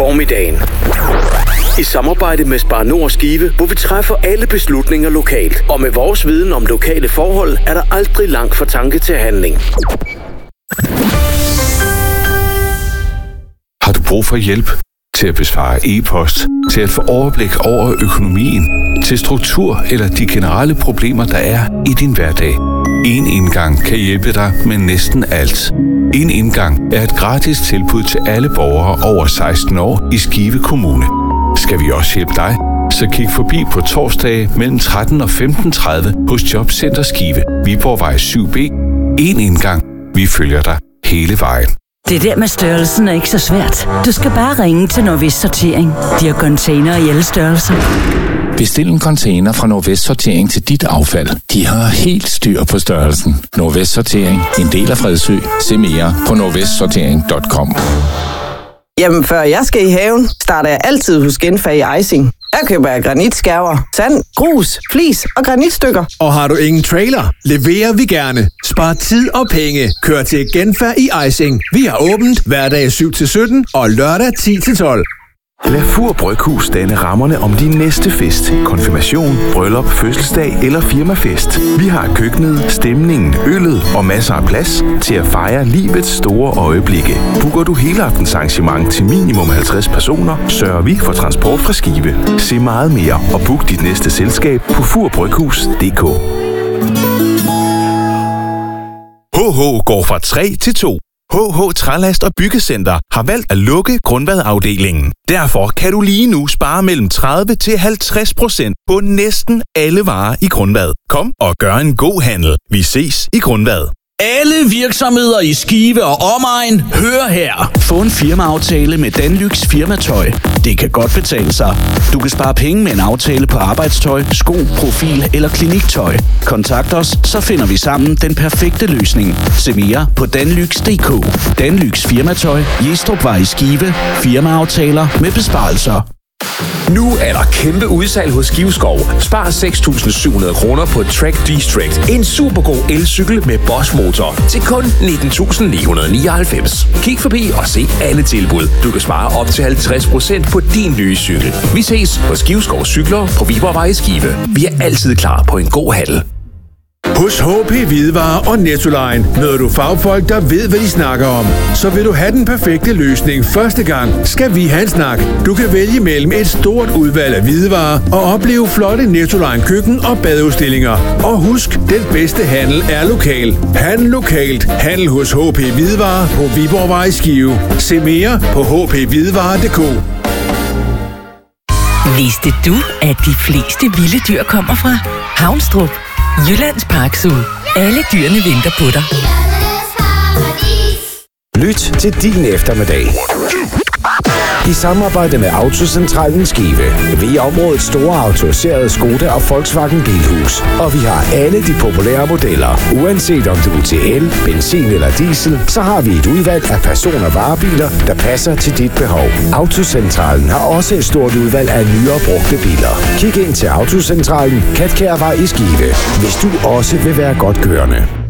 formiddagen. I samarbejde med Spar Nord Skive, hvor vi træffer alle beslutninger lokalt. Og med vores viden om lokale forhold, er der aldrig langt fra tanke til handling. Har du brug for hjælp til at besvare e-post, til at få overblik over økonomien, til struktur eller de generelle problemer, der er i din hverdag? En indgang kan hjælpe dig med næsten alt. En indgang er et gratis tilbud til alle borgere over 16 år i Skive Kommune. Skal vi også hjælpe dig? Så kig forbi på torsdage mellem 13 og 15:30 hos Jobcenter Skive, Viborgvej 7B. En indgang. Vi følger dig hele vejen. Det der med størrelsen er ikke så svært. Du skal bare ringe til Nordvest Sortering. De har container i alle størrelser. Bestil en container fra Nordvest Sortering til dit affald. De har helt styr på størrelsen. Nordvest Sortering. En del af Fredsø. Se mere på nordvestsortering.com. Jamen, før jeg skal i haven, starter jeg altid hos Genfag Icing. Her køber jeg granitskærver, sand, grus, flis og granitstykker. Og har du ingen trailer, leverer vi gerne. Spar tid og penge. Kør til Genfag Icing. Vi har åbent hverdag 7-17 og lørdag 10-12. Lad Fur Bryghus danne rammerne om din næste fest. Konfirmation, bryllup, fødselsdag eller firmafest. Vi har køkkenet, stemningen, øllet og masser af plads til at fejre livets store øjeblikke. Booker du hele aftens arrangement til minimum 50 personer, sørger vi for transport fra Skive. Se meget mere og book dit næste selskab på furbryghus.dk. HH går fra 3 til 2. HH Trælast og Byggecenter har valgt at lukke grundvadafdelingen. Derfor kan du lige nu spare mellem 30 til 50% på næsten alle varer i Grundvad. Kom og gør en god handel. Vi ses i Grundvad. Alle virksomheder i Skive og omegn, hør her. Få en firmaaftale med Danlys Firmatøj. Det kan godt betale sig. Du kan spare penge med en aftale på arbejdstøj, sko, profil eller kliniktøj. Kontakt os, så finder vi sammen den perfekte løsning. Se mere på danlyx.dk. Danlys Firmatøj, Jestrupvej i Skive. Firmaaftaler med besparelser. Nu er der kæmpe udsalg hos Skiveskov. Spar 6.700 kroner på Trek D-Strict. En supergod elcykel med Bosch-motor til kun 19.999. Kig forbi og se alle tilbud. Du kan spare op til 50% på din nye cykel. Vi ses på Skiveskov Cykler på Viborgvej i Skive. Vi er altid klar på en god handel. Hos HP Hvidevarer og Nettoline møder du fagfolk, der ved, hvad de snakker om. Så vil du have den perfekte løsning første gang, skal vi have en snak. Du kan vælge mellem et stort udvalg af hvidevarer og opleve flotte Nettoline køkken- og badeudstillinger. Og husk, den bedste handel er lokal. Handel lokalt. Handel hos HP Hvidevarer på Viborgvej i Skive. Se mere på hphvidevarer.dk. Vidste du, at de fleste vilde dyr kommer fra Havnstrup? Jyllands Park Zoo. Alle dyrene venter på dig. Lyt til din eftermiddag. I samarbejde med Autocentralen Skive. Vi er områdets store autoriserede Skoda og Volkswagen Bilhus. Og vi har alle de populære modeller. Uanset om du er til el, benzin eller diesel, så har vi et udvalg af person- og varebiler, der passer til dit behov. Autocentralen har også et stort udvalg af nyere brugte biler. Kig ind til Autocentralen, Katkærvej i Skive, hvis du også vil være godt kørende.